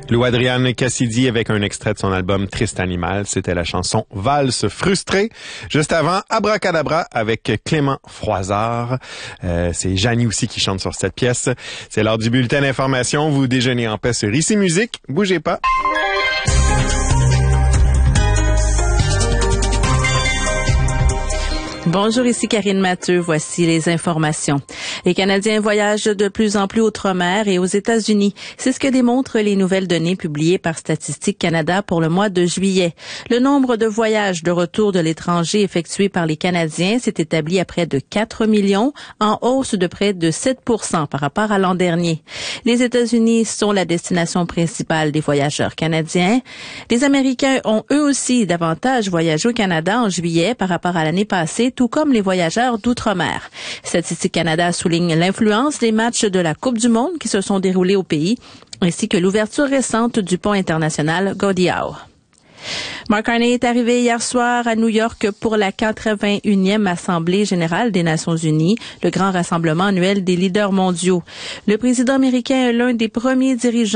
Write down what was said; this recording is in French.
Lou Adrian Cassidy avec un extrait de son album Triste Animal. C'était la chanson Valse frustrée. Juste avant, Abracadabra avec Clément Froissart. C'est Janie aussi qui chante sur cette pièce. C'est l'heure du bulletin d'information. Vous déjeunez en paix sur Ici Musique. Bougez pas. Bonjour, ici Karine Mathieu. Voici les informations. Les Canadiens voyagent de plus en plus outre-mer et aux États-Unis. C'est ce que démontrent les nouvelles données publiées par Statistique Canada pour le mois de juillet. Le nombre de voyages de retour de l'étranger effectués par les Canadiens s'est établi à près de 4 millions, en hausse de près de 7% par rapport à l'an dernier. Les États-Unis sont la destination principale des voyageurs canadiens. Les Américains ont eux aussi davantage voyagé au Canada en juillet par rapport à l'année passée, tout comme les voyageurs d'outre-mer. Statistique Canada souligne l'influence des matchs de la Coupe du monde qui se sont déroulés au pays, ainsi que l'ouverture récente du pont international Gordie Howe. Mark Carney est arrivé hier soir à New York pour la 81e Assemblée générale des Nations unies, le grand rassemblement annuel des leaders mondiaux. Le président américain est l'un des premiers dirigeants